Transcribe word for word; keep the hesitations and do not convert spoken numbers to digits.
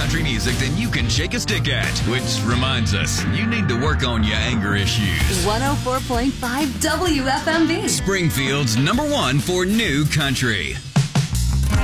country music than you can shake a stick at. Which reminds us, you need to work on your anger issues. one oh four point five W F M B. Springfield's number one for new country.